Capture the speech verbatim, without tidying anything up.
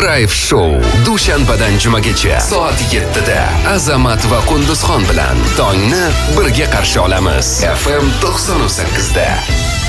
Drive Show dushanbadan jumagacha soat yettida Azamat va Qunduzxon bilan tongni birga qarshi olamiz. F M to'qson sakkiz da.